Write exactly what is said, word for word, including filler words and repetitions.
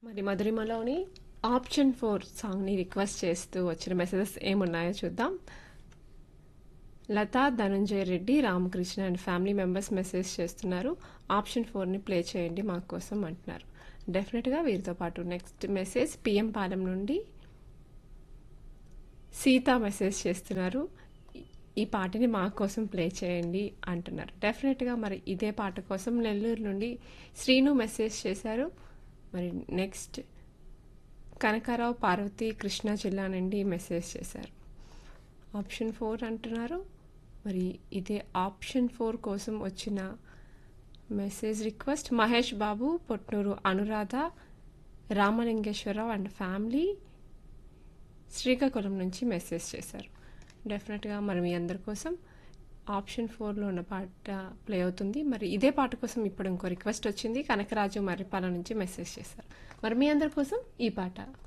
మరి మధురిమలోని option four సాంగ్ని request చేస్తూ వచ్చిన మెసేజెస్ ఏమున్నాయో చూద్దాం. Lata Dhanunjaya Reddy Ramakrishna and family members message చేస్తున్నారు. ఆప్షన్ ఫోర్ని ప్లే చేయండి మా కోసం అంటున్నారు. డెఫినెట్గా వీరితో పాటు నెక్స్ట్ మెసేజ్ పిఎం పాలెం నుండి సీత మెసేజ్ చేస్తున్నారు. ఈ పాటని మా కోసం ప్లే చేయండి అంటున్నారు. డెఫినెట్గా మరి ఇదే పాట కోసం నెల్లూరు నుండి శ్రీను మెసేజ్ చేశారు. మరి నెక్స్ట్ కనకారావు పార్వతి కృష్ణా జిల్లా నుండి మెసేజ్ చేశారు. ఆప్షన్ ఫోర్ అంటున్నారు. మరి ఇదే ఆప్షన్ ఫోర్ కోసం వచ్చిన message request Mahesh Babu Potnuru Anuradha Ramalingeswara Rao and family Srikakulam నుంచి మెసేజ్ చేశారు. డెఫినెట్గా మరి మీ అందరి కోసం ఆప్షన్ ఫోర్లో ఉన్న పాట ప్లే అవుతుంది. మరి ఇదే పాట కోసం ఇప్పుడు ఇంకో రిక్వెస్ట్ వచ్చింది. కనకరాజు మర్రిపాల నుంచి మెసేజ్ చేశారు. మరి మీ అందరి కోసం ఈ పాట.